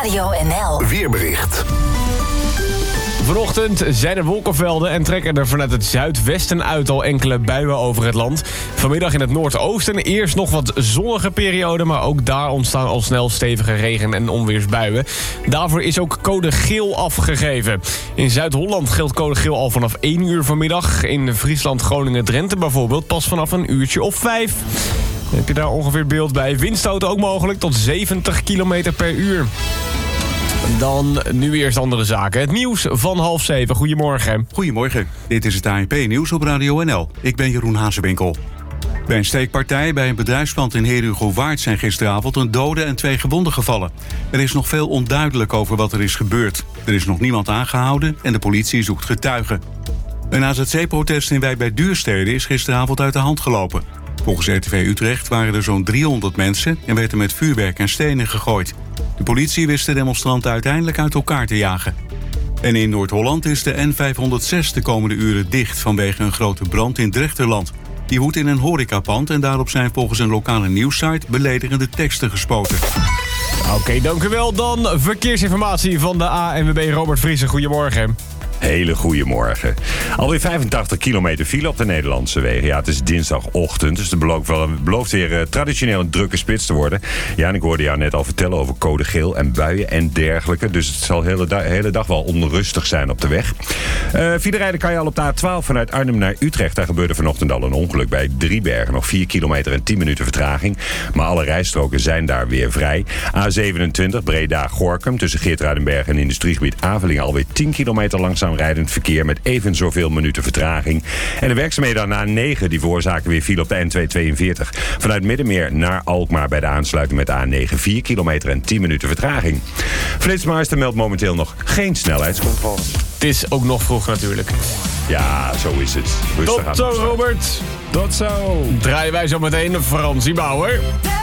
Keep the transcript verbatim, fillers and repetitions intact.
Radio N L Weerbericht. Vanochtend zijn er wolkenvelden en trekken er vanuit het zuidwesten uit al enkele buien over het land. Vanmiddag in het noordoosten eerst nog wat zonnige periode, maar ook daar ontstaan al snel stevige regen- en onweersbuien. Daarvoor is ook code geel afgegeven. In Zuid-Holland geldt code geel al vanaf één uur vanmiddag. In Friesland, Groningen, Drenthe bijvoorbeeld pas vanaf een uurtje of vijf. Dan heb je daar ongeveer beeld bij. Windstoten ook mogelijk tot zeventig kilometer per uur. Dan nu eerst andere zaken. Het nieuws van half zeven. Goedemorgen. Goedemorgen. Dit is het A N P-nieuws op Radio N L. Ik ben Jeroen Hazewinkel. Bij een steekpartij bij een bedrijfspand in Heerhugowaard zijn gisteravond een dode en twee gewonden gevallen. Er is nog veel onduidelijk over wat er is gebeurd. Er is nog niemand aangehouden en de politie zoekt getuigen. Een A Z C-protest in wijk bij Duurstede is gisteravond uit de hand gelopen. Volgens R T V Utrecht waren er zo'n driehonderd mensen en werd er met vuurwerk en stenen gegooid. De politie wist de demonstranten uiteindelijk uit elkaar te jagen. En in Noord-Holland is de N vijfhonderdzes de komende uren dicht vanwege een grote brand in Drechterland. Die woedt in een horecapand en daarop zijn volgens een lokale nieuwssite beledigende teksten gespoten. Oké, okay, dank u wel. Dan verkeersinformatie van de A N W B Robert Vriesen. Goedemorgen. Hele goede morgen. Alweer vijfentachtig kilometer file op de Nederlandse wegen. Ja, het is dinsdagochtend, dus het belooft, wel, belooft weer uh, traditioneel een drukke spits te worden. Ja, en ik hoorde jou net al vertellen over code geel en buien en dergelijke. Dus het zal de hele, da- hele dag wel onrustig zijn op de weg. Uh, Fietsrijden kan je al op de A twaalf vanuit Arnhem naar Utrecht. Daar gebeurde vanochtend al een ongeluk bij Driebergen. Nog vier kilometer en tien minuten vertraging. Maar alle rijstroken zijn daar weer vrij. A zevenentwintig Breda-Gorinchem tussen Geertruidenberg en industriegebied Avelingen alweer tien kilometer langzaam rijdend verkeer met even zoveel minuten vertraging. En de werkzaamheden aan de A negen die veroorzaken weer file op de N tweehonderdtweeënveertig. Vanuit Middenmeer naar Alkmaar bij de aansluiting met de A negen vier kilometer en tien minuten vertraging. Flitsmeister meldt momenteel nog geen snelheidscontrole. Het is ook nog vroeg natuurlijk. Ja, zo is het. Rustig Tot zo, Robert. Tot zo. Draaien wij zo meteen Fransie Bauer.